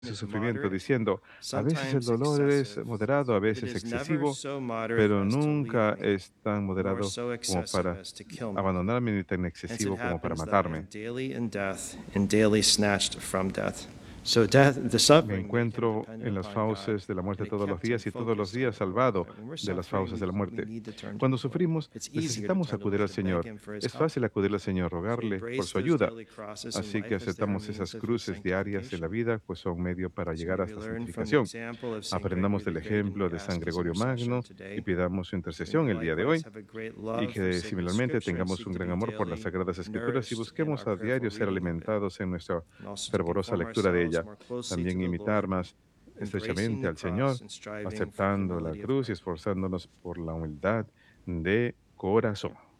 su sufrimiento, diciendo, a veces el dolor es moderado, a veces excesivo, pero nunca es tan moderado como para abandonarme, ni tan Hence it excesivo como para happens that I am matarme. daily in death and daily snatched from death. So the Me suffering made him encuentro dependent en las upon God, fauces de la and muerte it todos los kept him días y todos los focused on días the Lord. salvado Right? When we're de las suffering, fauces de la we muerte. need to turn to Cuando the Lord. sufrimos, It's easier to necesitamos turn to the acudir al Lord, to beg Señor. Him for His Es help. fácil acudirle al Señor, So we rogarle por embrace su those ayuda. daily crosses in Así que life as they are aceptamos means esas of His cruces diarias en la sanctification. vida, pues son medio para So llegar may we hasta la learn from the santificación. example of St. Aprendamos Gregory del the Great, and ejemplo we de San ask as Gregorio intercessor Magno y today pidamos su that we may intercesión el día de likewise hoy have a great y love for que sacred similarmente scripture and tengamos seek un to gran be amor por las daily Sagradas Escrituras y nourished in busquemos our a prayerful diario ser reading of them, alimentados en nuestra and also to fervorosa conform lectura de ourselves ella. more closely to También the imitar Lord, más embracing estrechamente the al cross Señor, and striving for aceptando la humility of cruz y heart. esforzándonos por la humildad de corazón.